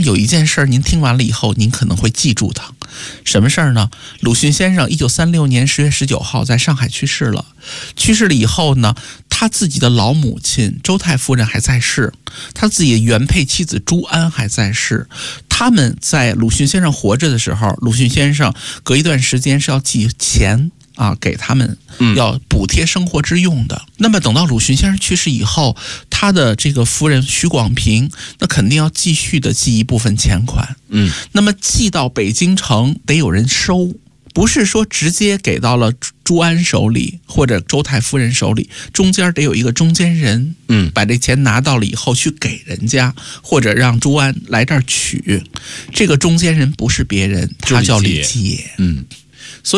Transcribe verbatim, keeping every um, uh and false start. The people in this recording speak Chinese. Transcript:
有一件事儿，您听完了以后，您可能会记住它。什么事儿呢？鲁迅先生一九三六年十月十九号在上海去世了。去世了以后呢，他自己的老母亲周太夫人还在世，他自己的原配妻子朱安还在世。他们在鲁迅先生活着的时候，鲁迅先生隔一段时间是要寄钱啊给他们，要补贴生活之用的。嗯、那么等到鲁迅先生去世以后，他的这个夫人许广平，那肯定要继续的寄一部分钱款。嗯，那么寄到北京城得有人收。不是说直接给到了朱安手里或者周太夫人手里，中间得有一个中间人，嗯，把这钱拿到了以后去给人家，或者让朱安来这儿取。这个中间人不是别人，他叫李继野，嗯。